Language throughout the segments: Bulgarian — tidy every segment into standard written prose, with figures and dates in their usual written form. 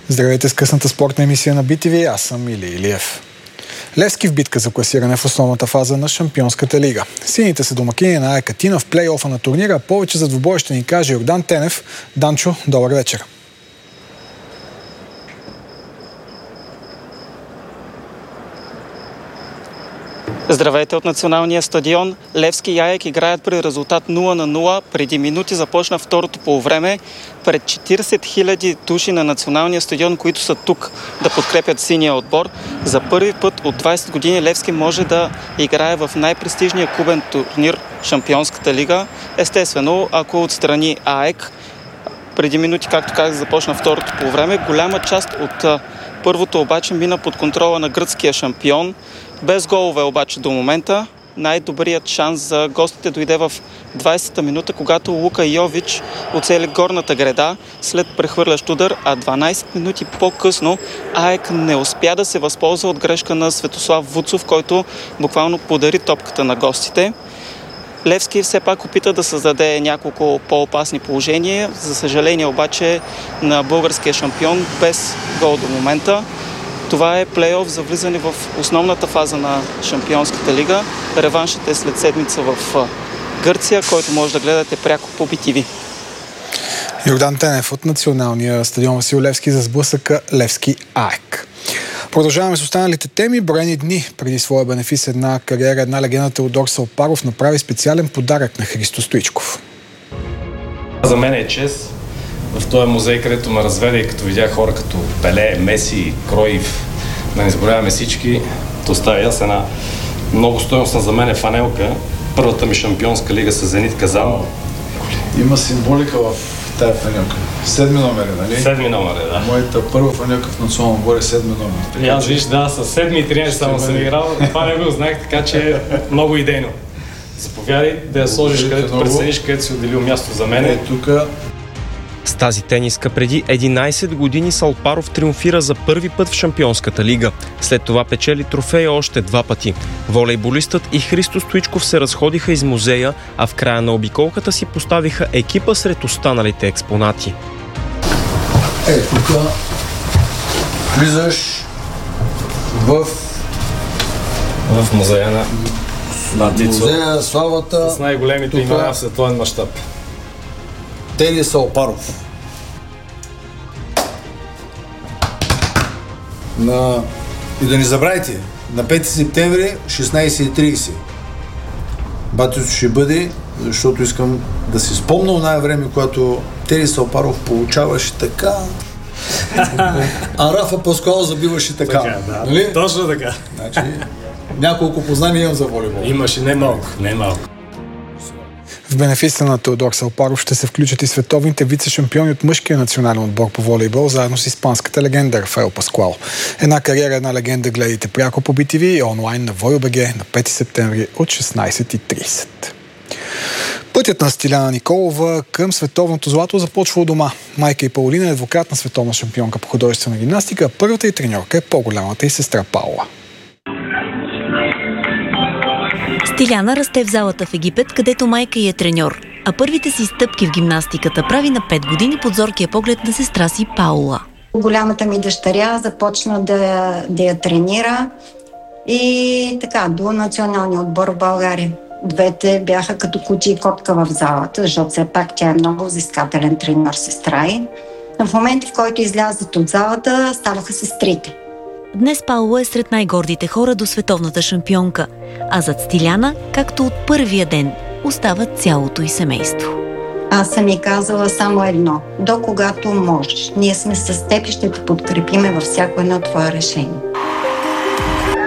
Здравейте с късната спортна емисия на BTV. Аз съм Или Илиев. Левски в битка за класиране в основната фаза на Шампионската лига. Сините са домакини на АЕК Атина в плейофа на турнира. Повече за двубоя ще ни каже Йордан Тенев. Данчо, добър вечер. Здравейте от националния стадион. Левски и АЕК играят при резултат 0-0. Преди минути започна второто полувреме пред 40 000 души на националния стадион, които са тук да подкрепят синия отбор. За първи път от 20 години Левски може да играе в най-престижния клубен турнир Шампионската лига. Естествено, ако отстрани АЕК. Преди минути, както казах, започна второто полувреме. Голяма част от първото обаче мина под контрола на гръцкия шампион. Без голове обаче до момента. Най-добрият шанс за гостите дойде в 20-та минута, когато Лука Йович оцели горната греда след прехвърлящ удар, а 12 минути по-късно АЕК не успя да се възползва от грешка на Светослав Вуцов, който буквално подари топката на гостите. Левски все пак опита да създаде няколко по-опасни положения. За съжаление обаче на българския шампион без гол до момента. Това е плейоф за влизане в основната фаза на Шампионската лига. Реваншът е след седмица в Гърция, който може да гледате пряко по BTV. Йордан Тенев от националния стадион Васил Левски за сблъсъка Левски АЕК. Продължаваме с останалите теми. Броени дни преди своя бенефисна кариера една легенда Теодор Салпаров направи специален подарък на Христо Стоичков. За мен е чест в този музей, където ме разведе и като видях хора като Пеле, Меси, Кроив, да не забравяме всички, да оставя аз една много стойностна за мен фанелка. Първата ми шампионска лига с Зенит Казан. Има символика в тая фанелка. 7 номер, нали? 7 номер, да. Моята първа фанелка в национално отбор е 7 номер. И аз виж, да, с 7 и 13 само съм играл. Това не го знаех, така че е много идейно. Заповядай да я сложиш където прецениш, където си отделил място за мен. Тук. С тази тениска преди 11 години Салпаров триумфира за първи път в Шампионската лига. След това печели трофея още 2 пъти. Волейболистът и Христо Стоичков се разходиха из музея, а в края на обиколката си поставиха екипа сред останалите експонати. Тук влизаш в музея на Тицо. Музея славата. С най-големите имена в световен мащаб. Теди Салпаров. И да не забравяйте, на 5 септември 16:30 батито ще бъде, защото искам да си спомня оная време, когато Теди Салпаров получаваше така, а Рафа Паскуал забиваше така. Да. Нали? Точно така. Значи, няколко познания имам за волейбол. Имаше не малко. В бенефиса на Теодор Салпаров ще се включат и световните вице-шампиони от мъжкия национален отбор по волейбол, заедно с испанската легенда Рафаел Паскуал. Една кариера, една легенда гледайте пряко по BTV и онлайн на ВОЙ.БГ на 5 септември от 16:30. Пътят на Стиляна Николова към световното злато започва у дома. Майка и Паулина е двукратна световна шампионка по художествена гимнастика, първата и треньорка е по-голямата и сестра Паула. Стиляна расте в залата в Египет, където майка ѝ е треньор, а първите си стъпки в гимнастиката прави на 5 години под зоркия поглед на сестра си Паула. Голямата ми дъщеря започна да я тренира и така, до националния отбор в България. Двете бяха като куче и котка в залата, защото все пак тя е много взискателен треньор, сестра ѝ. Но в момента, в който излязат от залата, ставаха сестрите. Днес Паула е сред най-гордите хора до световната шампионка, а зад Стиляна, както от първия ден, остава цялото й семейство. Аз съм ѝ казала само едно: до когато можеш. Ние сме с теб и ще те подкрепиме във всяко едно твое решение.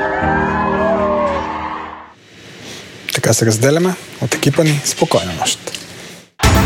Така се разделяме от екипа ни. Спокойна нощ!